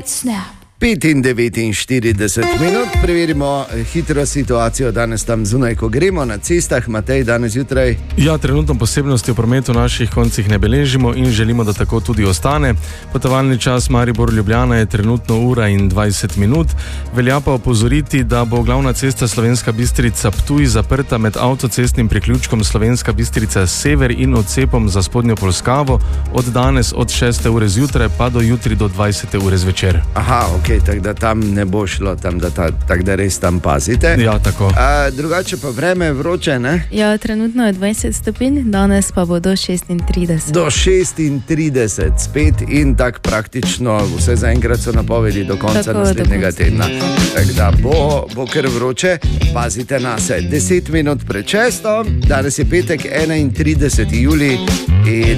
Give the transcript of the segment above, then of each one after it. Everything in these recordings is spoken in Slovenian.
5:49 minut, preverimo hitro situacijo danes tam zunaj, ko gremo na cestah. Matej, danes jutraj. Ja, trenutno posebnosti v prometu v naših koncih ne beležimo in želimo, da tako tudi ostane. Potovalni čas Maribor-Ljubljana je trenutno 1:20 minut. Velja pa opozoriti, da bo glavna cesta Slovenska Bistrica-Ptuj zaprta med avtocestnim priključkom Slovenska Bistrica-Sever in odcepom za Spodnjo Polskavo od danes od 6. ure zjutraj pa do jutri do 20. ure zvečer. Aha, ok, tako da tam ne bo šlo, tako da res tam pazite. Ja, tako. Drugače pa vreme je vroče, ne? Ja, trenutno je 20 stopinj, danes pa bo do 36. Do 36 spet in tako praktično vse zaenkrat so napovedi do konca naslednjega tedna. Tako da bo kar vroče, pazite na se. 10 minut pred 6, danes je petek, 31. julij in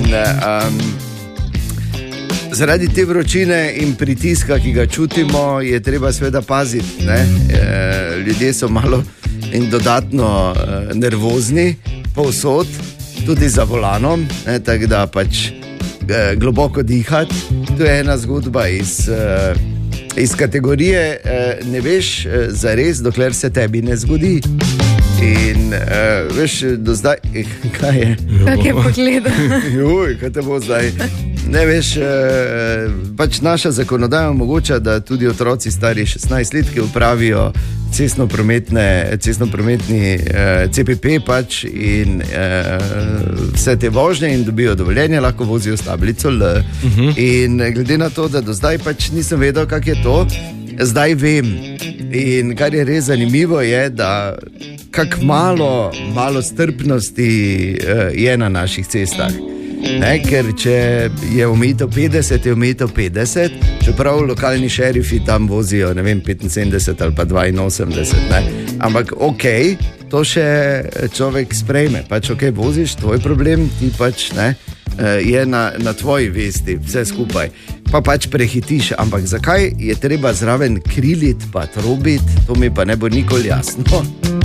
zaradi te vročine in pritiska, ki ga čutimo, je treba seveda paziti, ne? Ljudje so malo in dodatno nervozni, povsod, tudi za volanom, ne? Tako da pač globoko dihati. To je ena zgodba iz kategorije ne veš zares, dokler se tebi ne zgodi. In veš, do zdaj, kaj je? Kak je pogledal? Juj, kaj te bo zdaj? Ne veš, pač naša zakonodaja omogoča, da tudi otroci stari 16 let, ki upravijo cestnoprometni CPP pač in vse te vožnje in dobijo dovoljenje, lahko vozijo s tablico L. In glede na to, da do zdaj pač nisem vedel, kak je to, zdaj vem. In kar je res zanimivo je, da kak malo strpnosti je na naših cestah. Ne, ker če je omejitev 50, je omejitev 50, čeprav lokalni šerifi tam vozijo, ne vem, 75 ali pa 82, ne. Ampak ok, to še človek sprejme, pač ok, voziš, tvoj problem, ti pač ne, je na tvoji vesti, vse skupaj. Pa pač prehitiš, ampak zakaj je treba zraven kriliti pa trobiti, to mi pa ne bo nikoli jasno.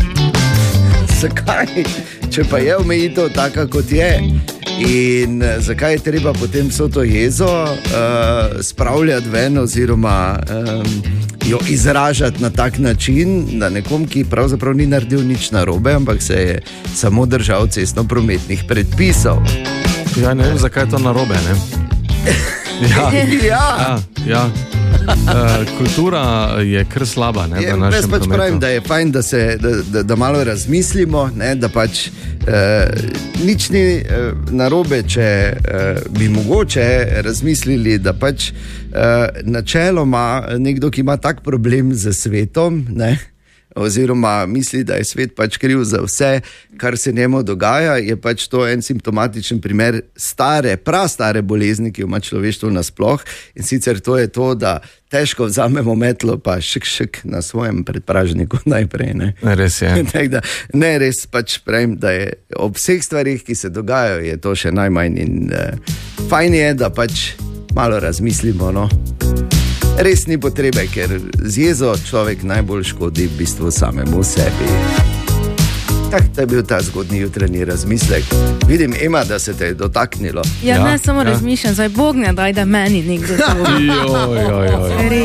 Zakaj? Če pa je omejitev taka, kot je. In zakaj je treba potem vso to jezo spravljati ven oziroma jo izražati na tak način, da nekom, ki pravzaprav ni naredil nič narobe, ampak se je samo držal cestnoprometnih predpisov. Ja, ne vem, zakaj je to narobe, ne? Ja. Kultura je kar slaba, ne, v našem pač prometu. Pravim, da je fajn, da malo razmislimo, ne, da pač nič ni narobe, če bi mogoče razmislili, da pač načeloma nekdo, ki ima tak problem z svetom, ne, oziroma misli, da je svet pač kriv za vse, kar se njemu dogaja, je pač to en simptomatičen primer prastare bolezni, ki jo ima človeštvo nasploh. In sicer to je to, da težko vzamemo metlo pa šik na svojem predpražniku najprej. Ne? Res je. Ne, res pač pravim, da je ob vseh stvarih, ki se dogajajo, je to še najmanj in fajn je, da pač malo razmislimo, no. Res ni potrebe, ker z jezo človek najbolj škodi v bistvu samemu sebi. Tak, to je bil ta zgodnji jutranji razmislek. Vidim, Ema, da se te je dotaknilo. Ja, ne, samo razmišljam, zdaj Bog ne daj, da meni nekdo to. Joj.